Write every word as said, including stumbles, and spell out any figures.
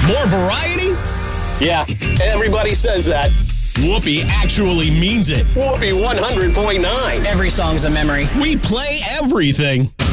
More variety? Yeah, everybody says that. Whoopi actually means it. Whoopi one hundred point nine. Every song's a memory. We play everything.